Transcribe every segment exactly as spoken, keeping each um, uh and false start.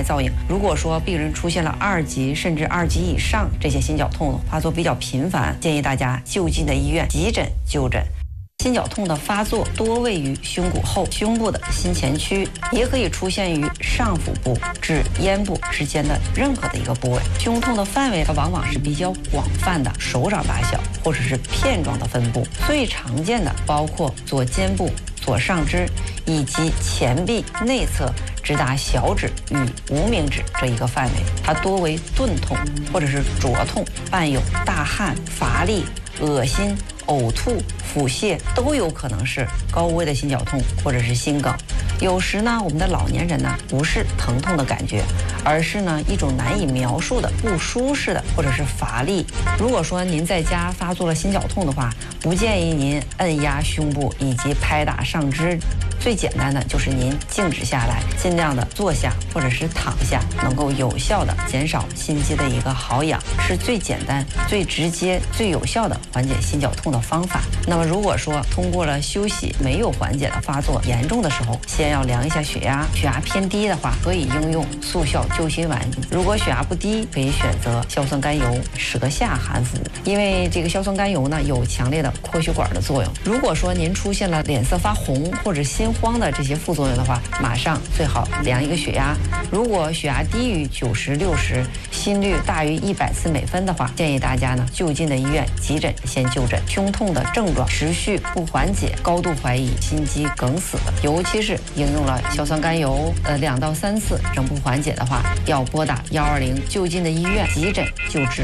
造影。如果说病人出现了二级甚至二级以上这些心绞痛发作比较频繁，建议大家就近的医院急诊就诊。心绞痛的发作多位于胸骨后胸部的心前区，也可以出现于上腹部至咽部之间的任何的一个部位。胸痛的范围它往往是比较广泛的，手掌大小或者是片状的分布。最常见的包括左肩部、左上肢以及前臂内侧直达小指与无名指这一个范围。它多为钝痛或者是灼痛，伴有大汗、乏力、恶心、呕吐、腹泻，都有可能是高危的心绞痛或者是心梗。有时呢，我们的老年人呢不是疼痛的感觉，而是呢一种难以描述的不舒适的或者是乏力。如果说您在家发作了心绞痛的话，不建议您按压胸部以及拍打上肢。最简单的就是您静止下来，尽量的坐下或者是躺下，能够有效的减少心肌的一个耗氧，是最简单、最直接、最有效的缓解心绞痛的方法。那么如果说通过了休息没有缓解的发作严重的时候，先要量一下血压，血压偏低的话，可以应用速效救心丸；如果血压不低，可以选择硝酸甘油舌下含服，因为这个硝酸甘油呢有强烈的扩血管的作用。如果说您出现了脸色发红或者心慌的这些副作用的话，马上最好量一个血压。如果血压低于九十、六十，心率大于一百次每分的话，建议大家呢就近的医院急诊先就诊。胸痛的症状持续不缓解，高度怀疑心肌梗死的，尤其是应用了硝酸甘油呃两到三次仍不缓解的话，要拨打幺二零就近的医院急诊救治。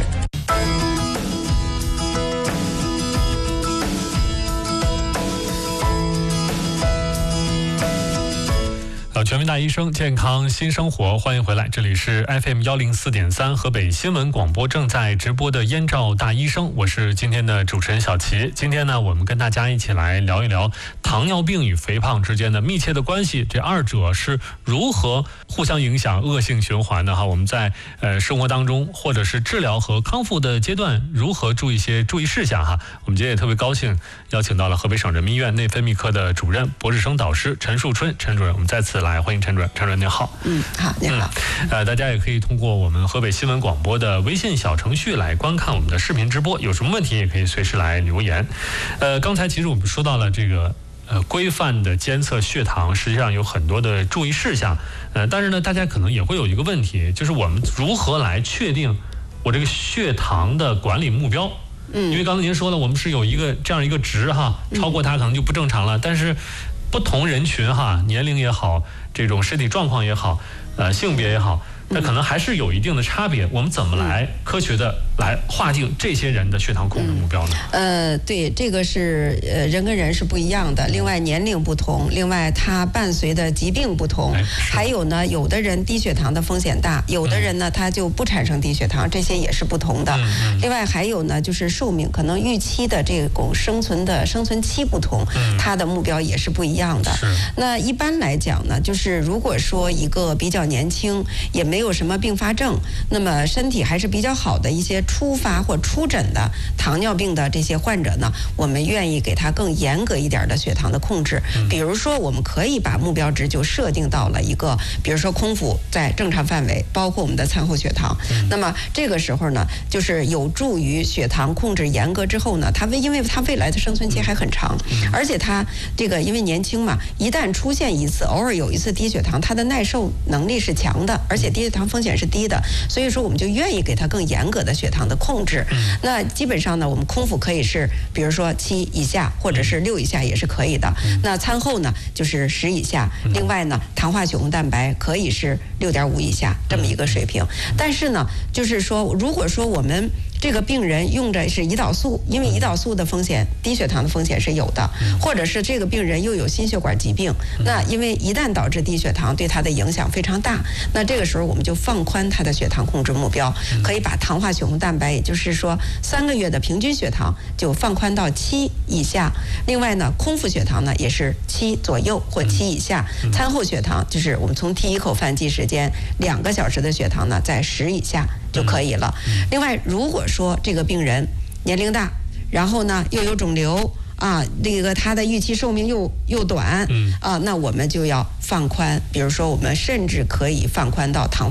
全民大医生，健康新生活，欢迎回来，这里是 F M 幺零四点三河北新闻广播正在直播的燕赵大医生，我是今天的主持人小齐。今天呢，我们跟大家一起来聊一聊糖尿病与肥胖之间的密切的关系，这二者是如何互相影响、恶性循环的哈？我们在呃生活当中或者是治疗和康复的阶段，如何注意一些注意事项哈？我们今天也特别高兴邀请到了河北省人民医院内分泌科的主任、博士生导师陈树春陈主任，我们再次来欢迎陈主任。陈主任您好。 嗯，好，您好。 嗯、呃，大家也可以通过我们河北新闻广播的微信小程序来观看我们的视频直播，有什么问题也可以随时来留言。呃，刚才其实我们说到了这个呃规范的监测血糖，实际上有很多的注意事项。呃，但是呢，大家可能也会有一个问题，就是我们如何来确定我这个血糖的管理目标？嗯，因为刚才您说了，我们是有一个这样一个值哈，超过它可能就不正常了，嗯、但是不同人群哈，年龄也好，这种身体状况也好，呃，性别也好，那可能还是有一定的差别。我们怎么来科学的来划定这些人的血糖控制目标呢？ 呃，对，这个是呃人跟人是不一样的，另外年龄不同，另外它伴随的疾病不同，哎、还有呢，有的人低血糖的风险大，有的人呢他就不产生低血糖，这些也是不同的。嗯、另外还有呢，就是寿命可能预期的这种生存的生存期不同，嗯、它的目标也是不一样的。那一般来讲呢，就是如果说一个比较年轻，也没有什么并发症，那么身体还是比较好的一些初发或初诊的糖尿病的这些患者呢，我们愿意给他更严格一点的血糖的控制。比如说，我们可以把目标值就设定到了一个，比如说空腹在正常范围，包括我们的餐后血糖。那么这个时候呢，就是有助于血糖控制严格之后呢，他因为他未来的生存期还很长，而且他这个因为年轻嘛，一旦出现一次，偶尔有一次低血糖，他的耐受能力是强的，而且低血糖风险是低的，所以说我们就愿意给他更严格的血糖的控制。嗯、那基本上呢，我们空腹可以是，比如说七以下，或者是六以下也是可以的。嗯、那餐后呢，就是十以下。嗯、另外呢，糖化血红蛋白可以是六点五以下这么一个水平。嗯、但是呢，就是说，如果说我们这个病人用着是胰岛素，因为胰岛素的风险，低血糖的风险是有的，或者是这个病人又有心血管疾病，那因为一旦导致低血糖，对他的影响非常大。那这个时候我们就放宽他的血糖控制目标，可以把糖化血红蛋白，也就是说三个月的平均血糖就放宽到七以下。另外呢，空腹血糖呢也是七左右或七以下。餐后血糖就是我们从第一口饭计时间两个小时的血糖呢在十以下就可以了。另外，如果说这个病人年龄大，然后呢又有肿瘤啊，这个他的预期寿命又又短，啊，那我们就要放宽，比如说我们甚至可以放宽到糖